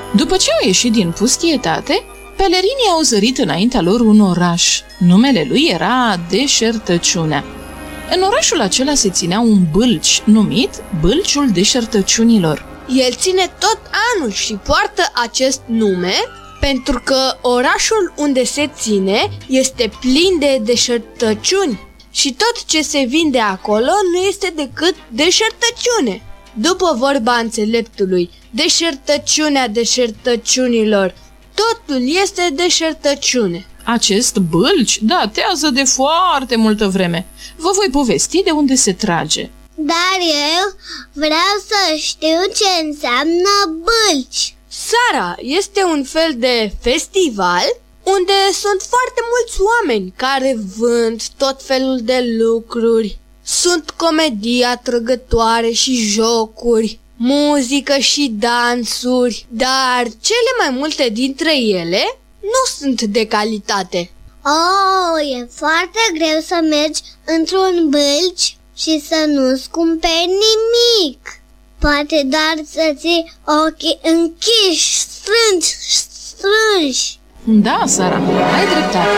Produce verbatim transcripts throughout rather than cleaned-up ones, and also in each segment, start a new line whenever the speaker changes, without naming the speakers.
După ce au ieșit din pustietate, pelerinii au zărit înaintea lor un oraș. Numele lui era Deșertăciunea. În orașul acela se ținea un bâlci numit Bâlciul Deșertăciunilor.
El ține tot anul și poartă acest nume pentru că orașul unde se ține este plin de deșertăciuni și tot ce se vinde acolo nu este decât deșertăciune. După vorba înțeleptului, deșertăciunea deșertăciunilor, totul este deșertăciune.
Acest bâlci datează de foarte multă vreme. Vă voi povesti de unde se trage.
Dar eu vreau să știu ce înseamnă bâlci.
Sara este un fel de festival unde sunt foarte mulți oameni care vând tot felul de lucruri. Sunt comedii atrăgătoare și jocuri, muzică și dansuri, dar cele mai multe dintre ele nu sunt de calitate.
Oh, e foarte greu să mergi într-un bâlci și să nu-ți cumperi nimic. Poate doar să ții ochii închiși, strângi, strângi.
Da, Sara, ai dreptate.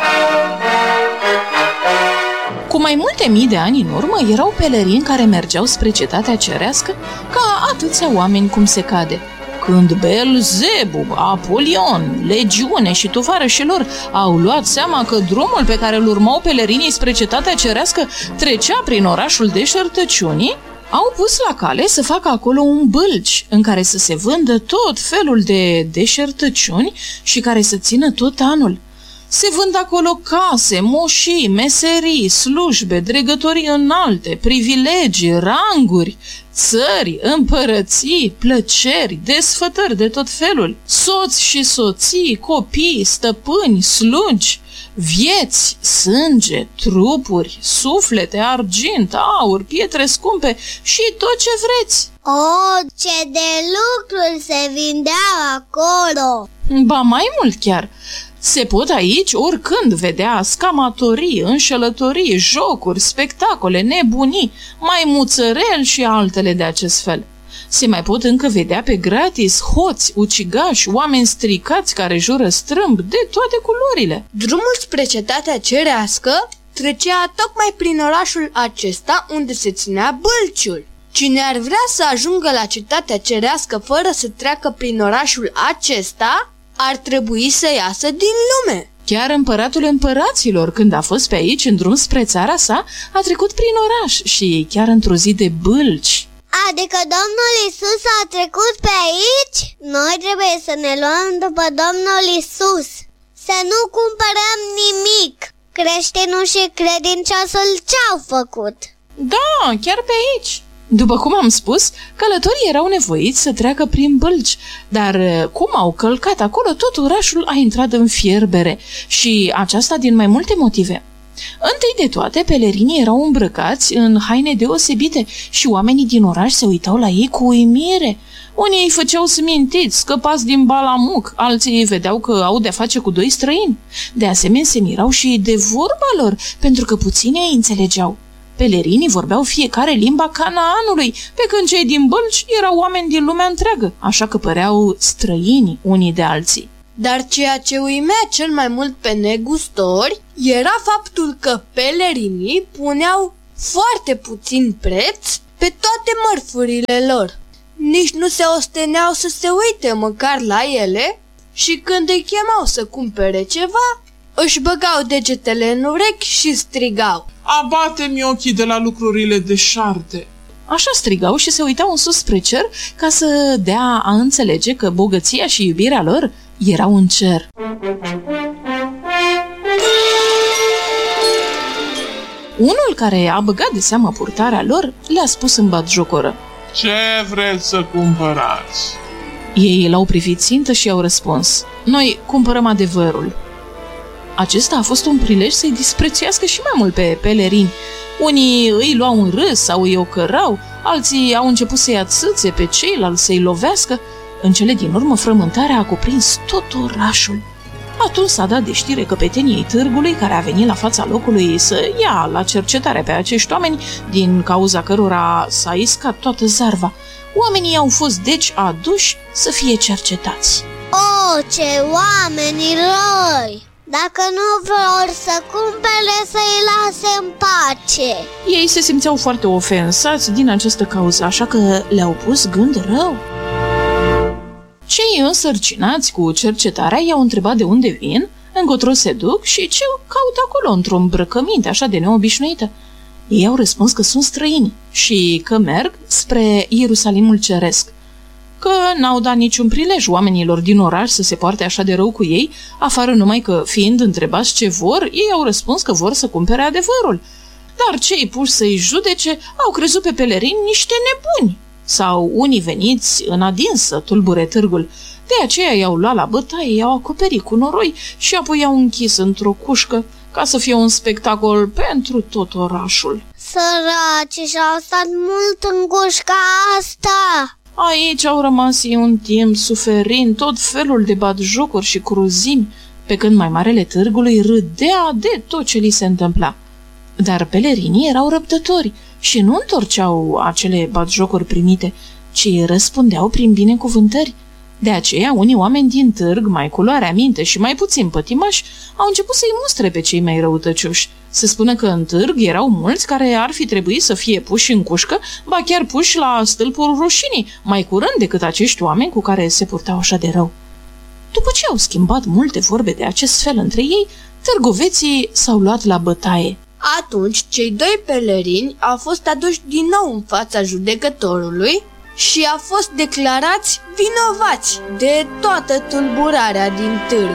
Cu mai multe mii de ani în urmă erau pelerini care mergeau spre cetatea cerească ca atâția oameni cum se cade. Când Beelzebub, Apolion, legiune și tovarășii lor au luat seama că drumul pe care îl urmau pelerinii spre cetatea cerească trecea prin orașul Deșertăciunii, au pus la cale să facă acolo un bâlci în care să se vândă tot felul de deșertăciuni și care să țină tot anul. Se vând acolo case, moșii, meserii, slujbe, dregătorii înalte, privilegii, ranguri, țări, împărății, plăceri, desfătări de tot felul, soți și soții, copii, stăpâni, slugi, vieți, sânge, trupuri, suflete, argint, aur, pietre scumpe și tot ce vreți.
Oh, ce de lucruri se vindeau acolo!
Ba mai mult chiar! Se pot aici oricând vedea scamatorii, înșelătorii, jocuri, spectacole, nebunii, maimuțăreli și altele de acest fel. Se mai pot încă vedea pe gratis hoți, ucigași, oameni stricați care jură strâmb de toate culorile.
Drumul spre cetatea cerească trecea tocmai prin orașul acesta unde se ținea bâlciul. Cine ar vrea să ajungă la cetatea cerească fără să treacă prin orașul acesta, ar trebui să iasă din lume.
Chiar împăratul împăraților, când a fost pe aici în drum spre țara sa, a trecut prin oraș și chiar într-o zi de bâlci.
Adică Domnul Isus a trecut pe aici? Noi trebuie să ne luăm după Domnul Isus, să nu cumpărăm nimic. Creștinul și credinciosul ce-au făcut?
Da, chiar pe aici. După cum am spus, călătorii erau nevoiți să treacă prin bâlci, dar cum au călcat acolo, tot orașul a intrat în fierbere și aceasta din mai multe motive. Întâi de toate, pelerinii erau îmbrăcați în haine deosebite și oamenii din oraș se uitau la ei cu uimire. Unii îi făceau smintiți, scăpați din balamuc, alții îi vedeau că au de-a face cu doi străini. De asemenea, se mirau și de vorba lor, pentru că puțini îi înțelegeau. Pelerinii vorbeau fiecare limba Canaanului, pe când cei din bâlci erau oameni din lumea întreagă, așa că păreau străini unii de alții.
Dar ceea ce uimea cel mai mult pe negustori era faptul că pelerinii puneau foarte puțin preț pe toate mărfurile lor. Nici nu se osteneau să se uite măcar la ele și când îi chemau să cumpere ceva, își băgau degetele în urechi și strigau:
"Abate-mi ochii de la lucrurile deșarte!"
Așa strigau și se uitau în sus spre cer ca să dea a înțelege că bogăția și iubirea lor erau în cer. Unul care a băgat de seamă purtarea lor le-a spus în batjocoră:
"Ce vreți să cumpărați?"
Ei l-au privit țintă și au răspuns: "Noi cumpărăm adevărul." Acesta a fost un prilej să-i disprețuiască și mai mult pe pelerini. Unii îi luau în râs sau îi ocărau, alții au început să-i ațâțe pe ceilalți, să-i lovească. În cele din urmă, frământarea a cuprins tot orașul. Atunci s-a dat de știre căpeteniei târgului, care a venit la fața locului să ia la cercetare pe acești oameni, din cauza cărora s-a iscat toată zarva. Oamenii au fost deci aduși să fie cercetați.
O, ce oameni răi! Dacă nu vor să cumpere, să-i lase în pace.
Ei se simțeau foarte ofensați din această cauză, așa că le-au pus gând rău. Cei însărcinați cu cercetarea i-au întrebat de unde vin, încotro se duc și ce caută acolo într-o îmbrăcăminte așa de neobișnuită. Ei au răspuns că sunt străini și că merg spre Ierusalimul Ceresc, că n-au dat niciun prilej oamenilor din oraș să se poarte așa de rău cu ei, afară numai că, fiind întrebați ce vor, ei au răspuns că vor să cumpere adevărul. Dar cei puși să-i judece au crezut pe pelerini niște nebuni, sau unii veniți în adins să tulbure târgul. De aceea i-au luat la bătaie, i-au acoperit cu noroi și apoi i-au închis într-o cușcă, ca să fie un spectacol pentru tot orașul.
Săraci, și-au stat mult în cușca asta.
Aici au rămas ei un timp, suferind tot felul de batjocuri și cruzimi, pe când mai marele târgului râdea de tot ce li se întâmpla. Dar pelerinii erau răbdători și nu întorceau acele batjocuri primite, ci răspundeau prin binecuvântări. De aceea, unii oameni din târg, mai cu luarea minte și mai puțin pătimași, au început să-i mustre pe cei mai răutăcioși. Se spune că în târg erau mulți care ar fi trebuit să fie puși în cușcă, ba chiar puși la stâlpul rușinii, mai curând decât acești oameni cu care se purtau așa de rău. După ce au schimbat multe vorbe de acest fel între ei, târgoveții s-au luat la bătaie.
Atunci, cei doi pelerini au fost aduși din nou în fața judecătorului și au fost declarați vinovați de toată tulburarea din târg.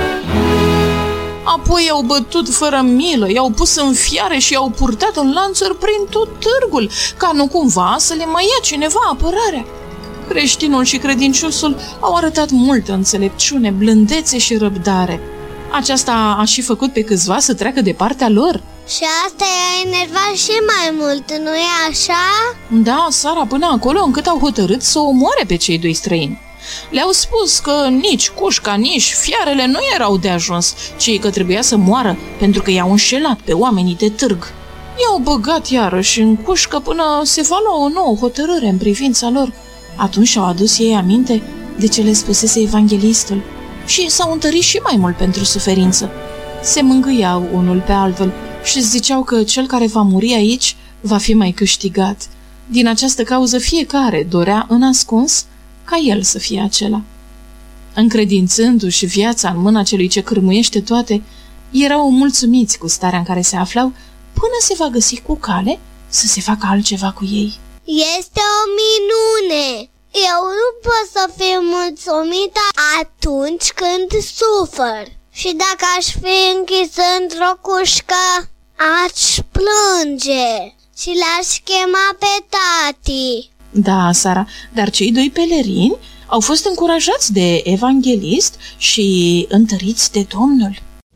Apoi i-au bătut fără milă, i-au pus în fiare și i-au purtat în lanțuri prin tot târgul, ca nu cumva să le mai ia cineva apărarea. Creștinul și credinciosul au arătat multă înțelepciune, blândețe și răbdare. Aceasta a și făcut pe câțiva să treacă de partea lor.
Și asta i-a enervat și mai mult, nu-i așa?
Da, Sara, până acolo încât au hotărât să omoare pe cei doi străini. Le-au spus că nici cușca, nici fiarele nu erau de ajuns, ci că trebuia să moară pentru că i-au înșelat pe oamenii de târg. I-au băgat iarăși în cușcă până se va lua o nouă hotărâre în privința lor. Atunci și-au adus ei aminte de ce le spusese evanghelistul și s-au întărit și mai mult pentru suferință. Se mângâiau unul pe altul și ziceau că cel care va muri aici va fi mai câștigat. Din această cauză fiecare dorea în ascuns ca el să fie acela. Încredințându-și viața în mâna celui ce cârmuiește toate, erau mulțumiți cu starea în care se aflau până se va găsi cu cale să se facă altceva cu ei.
Este o minune! Eu nu pot să fiu mulțumită atunci când sufăr. Și dacă aș fi închis într-o cușcă, aș plânge și l-aș chema pe tati.
Da, Sara, dar cei doi pelerini au fost încurajați de evanghelist și întăriți de Domnul.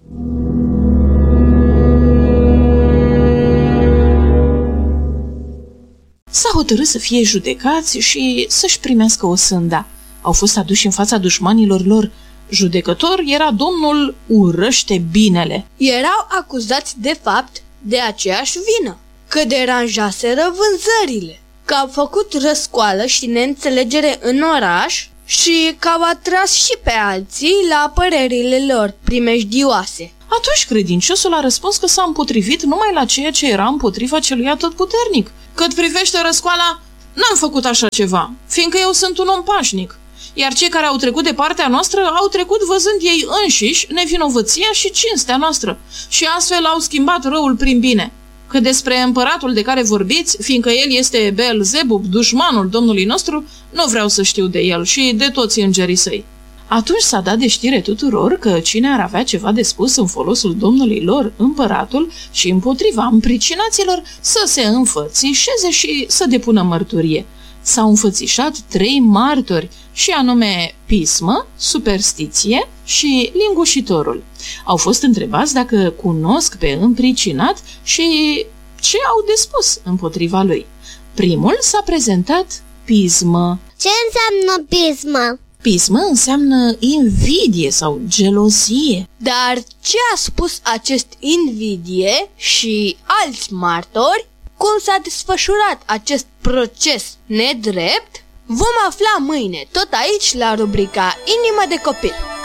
S-a hotărât să fie judecați și să-și primească o sânda. Au fost aduși în fața dușmanilor lor. Judecător era domnul Urăște Binele.
Erau acuzați de fapt de aceeași vină, că deranjaseră vânzările, că au făcut răscoală și neînțelegere în oraș și că au atras și pe alții la părerile lor primejdioase.
Atunci credinciosul a răspuns că s-a împotrivit numai la ceea ce era împotriva celui atotputernic. Cât privește răscoala, n-am făcut așa ceva, fiindcă eu sunt un om pașnic, iar cei care au trecut de partea noastră au trecut văzând ei înșiși nevinovăția și cinstea noastră și astfel au schimbat răul prin bine. Că despre împăratul de care vorbiți, fiindcă el este Beelzebub, dușmanul Domnului nostru, nu vreau să știu de el și de toți îngerii săi. Atunci s-a dat de știre tuturor că cine ar avea ceva de spus în folosul Domnului lor, împăratul, și împotriva împricinaților, să se înfățișeze și să depună mărturie. S-au înfățișat trei martori, și anume Pismă, Superstiție și Lingușitorul. Au fost întrebați dacă cunosc pe împricinat și ce au de spus împotriva lui. Primul s-a prezentat Pismă.
Ce înseamnă pismă?
Pismă înseamnă invidie sau gelozie.
Dar ce a spus acest invidie și alți martori? Cum s-a desfășurat acest proces nedrept? Vom afla mâine, tot aici, la rubrica Inimă de copil.